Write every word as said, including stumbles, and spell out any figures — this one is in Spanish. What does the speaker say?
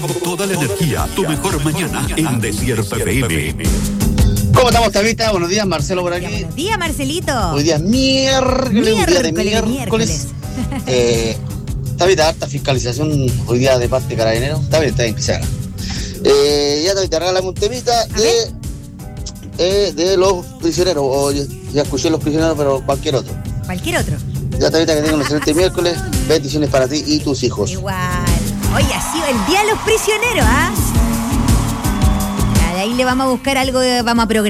Toda la energía, tu mejor mañana en Despierta F M. ¿Cómo estamos, Tabita? Buenos días, Marcelo por aquí. Buenos días, Marcelito. Hoy día es miércoles, un día de miércoles. miércoles. eh, Tabita, harta fiscalización hoy día de parte de Carabineros. Está bien, está bien que se haga. Eh, ya Tabita, regálame un temita de, eh, de los prisioneros. O ya, ya escuché los prisioneros, pero cualquier otro. Cualquier otro. Ya Tabita, que tengo un excelente miércoles. Bendiciones para ti y tus hijos. Igual. Hoy ha sido el día de los prisioneros, ¿ah? ¿eh? De ahí le vamos a buscar algo, vamos a programar.